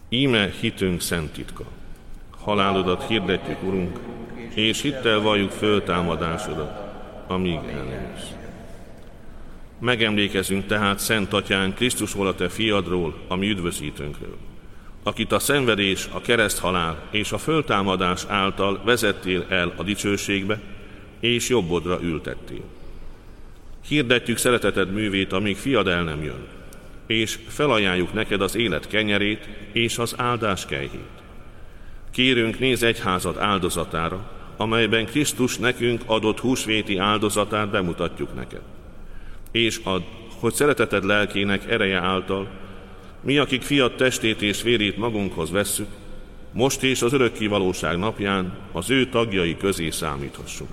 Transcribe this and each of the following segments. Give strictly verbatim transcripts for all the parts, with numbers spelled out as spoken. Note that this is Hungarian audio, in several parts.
Íme hitünk szent titka. Halálodat hirdetjük, Urunk, és hittel valljuk föltámadásodat, amíg el nem jössz. Megemlékezünk tehát Szent Atyánk, Krisztusról, a Te fiadról, a mi üdvözítőnkről, akit a szenvedés, a kereszthalál és a föltámadás által vezettél el a dicsőségbe, és jobbodra ültettél. Hirdetjük szereteted művét, amíg fiad el nem jön, és felajánljuk neked az élet kenyerét és az áldás kejhét. Kérünk, nézz egyházad áldozatára, amelyben Krisztus nekünk adott húsvéti áldozatát bemutatjuk neked. És add, hogy szereteted lelkének ereje által, mi, akik fiad testét és vérét magunkhoz vesszük, most és az örökké valóság napján az ő tagjai közé számíthassunk.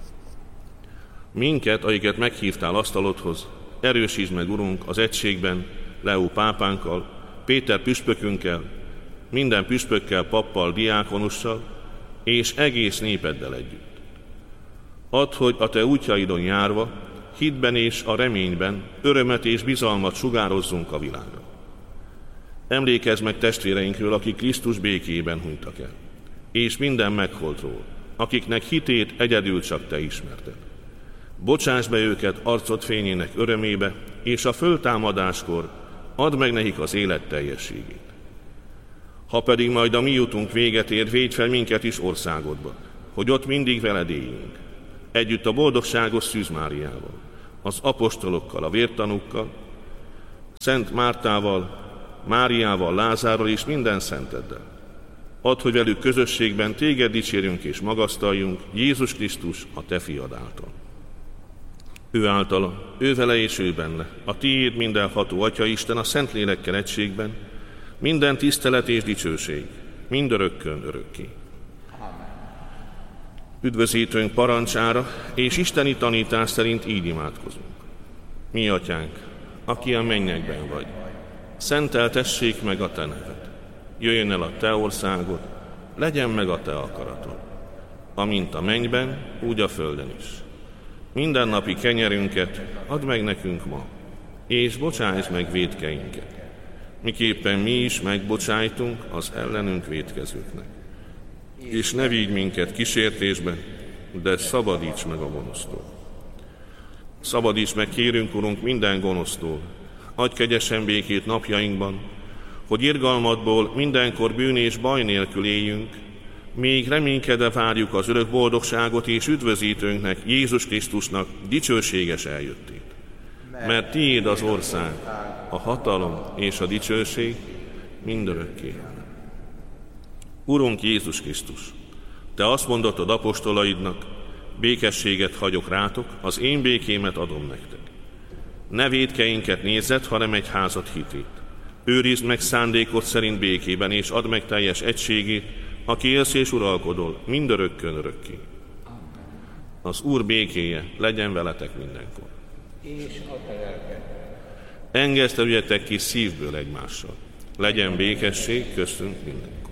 Minket, akiket meghívtál asztalodhoz, erősítsd meg, Urunk, az egységben, Leó pápánkkal, Péter püspökünkkel, minden püspökkel, pappal, diákonussal, és egész népeddel együtt. Add, hogy a Te útjaidon járva, hitben és a reményben örömet és bizalmat sugározzunk a világra. Emlékezz meg testvéreinkről, akik Krisztus békében hunytak el, és minden megholtról, akiknek hitét egyedül csak Te ismerted. Bocsáss be őket arcod fényének örömébe, és a föltámadáskor add meg nekik az élet teljességét. Ha pedig majd a mi jutunk véget ér, védj fel minket is országodba, hogy ott mindig veled éljünk, együtt a boldogságos Szűz Máriával, az apostolokkal, a vértanúkkal, Szent Mártával, Máriával, Lázárral és minden szenteddel. Add, hogy velük közösségben téged dicsérjünk és magasztaljunk, Jézus Krisztus, a Te fiad által. Ő általa, ő vele és ő benne, a tiéd mindenható Atya Isten a Szentlélekkel egységben, minden tisztelet és dicsőség, mindörökkön örökké. Üdvözítőnk parancsára és isteni tanítás szerint így imádkozunk. Mi, Atyánk, aki a mennyekben vagy, szenteltessék meg a Te neved. Jöjjön el a Te országod, legyen meg a Te akaratod, amint a mennyben, úgy a földön is. Mindennapi kenyerünket add meg nekünk ma, és bocsáss meg vétkeinket, miképpen mi is megbocsájtunk az ellenünk vétkezőknek. És ne vigy minket kísértésbe, de szabadíts meg a gonosztól. Szabadíts meg, kérünk, Urunk, minden gonosztól, adj kegyesen békét napjainkban, hogy irgalmadból mindenkor bűn és baj nélkül éljünk, még reménykedve várjuk az örök boldogságot és üdvözítőnknek, Jézus Krisztusnak dicsőséges eljöttét. Mert tiéd az ország, a hatalom és a dicsőség mindörökké. Urunk Jézus Krisztus, Te azt mondottad apostolaidnak, békességet hagyok rátok, az én békémet adom nektek. Ne vétkeinket nézzed, hanem egy házat hitét. Őrizd meg szándékod szerint békében, és add meg teljes egységét, aki élsz és uralkodol, mindörökkön örökké. Az Úr békéje legyen veletek mindenkor. És a te lelked. Engeszteljetek ki szívből egymással. Legyen békesség köztünk minden.